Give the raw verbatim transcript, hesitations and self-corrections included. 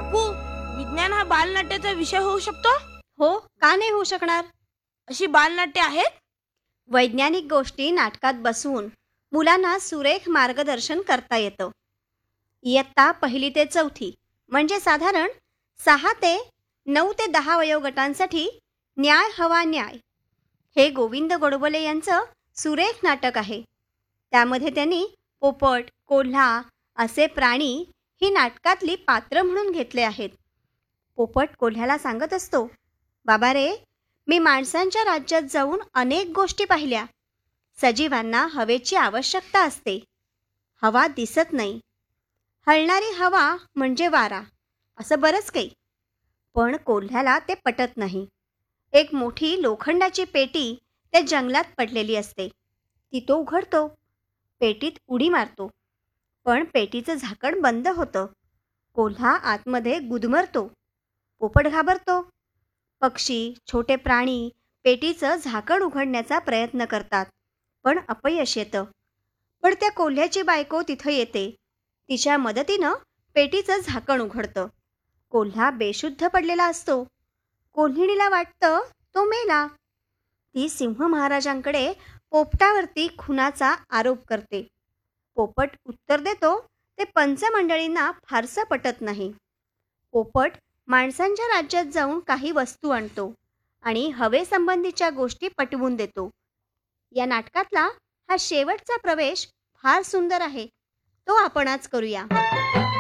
काकू, विज्ञान हा बालनाट्याचा विषय होऊ शकतो? हो, का नाही होऊ शकणार? अशी बालनाट्य आहेत? वैज्ञानिक गोष्टी नाटकात बसवून मुलांना सुरेख मार्गदर्शन करता येतं. इयत्ता पहिली ते चौथी म्हणजे साधारण सहा ते नऊ ते दहा वयोगटांसाठी न्याय हवा न्याय हे गोविंद गोडबोले यांचं सुरेख नाटक आहे. त्यामध्ये त्यांनी पोपट, कोल्हा असे प्राणी ही नाटकातली पात्र म्हणून घेतले आहेत. पोपट कोल्ह्याला सांगत असतो, बाबा रे, मी माणसांच्या राज्यात जाऊन अनेक गोष्टी पाहिल्या. सजीवांना हवेची आवश्यकता असते. हवा दिसत नाही. हलणारी हवा म्हणजे वारा, असं बरंच काही. पण कोल्ह्याला ते पटत नाही. एक मोठी लोखंडाची पेटी त्या जंगलात पडलेली असते. ती तो उघडतो. पेटीत उडी मारतो. पण पेटीचं झाकण बंद होतं. कोल्हा आतमध्ये गुदमरतो. पोपट घाबरतो. पक्षी, छोटे प्राणी पेटीचं झाकण उघडण्याचा प्रयत्न करतात, पण अपयश येतं. पण त्या कोल्ह्याची बायको तिथं येते. तिच्या मदतीनं पेटीचं झाकण उघडतं. कोल्हा बेशुद्ध पडलेला असतो. कोल्हिणीला वाटतं तो मेला. ती सिंह महाराजांकडे पोपटावरती खुनाचा आरोप करते. पोपट उत्तर देतो ते पंचमंडळींना फारसं पटत नाही. पोपट माणसांच्या राज्यात जाऊन काही वस्तू आणतो आणि हवेसंबंधीच्या गोष्टी पटवून देतो. या नाटकातला हा शेवटचा प्रवेश फार सुंदर आहे. तो आपण आज करूया.